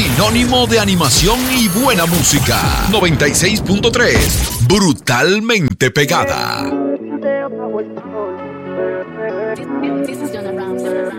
Sinónimo de animación y buena música. 96.3. Brutalmente pegada.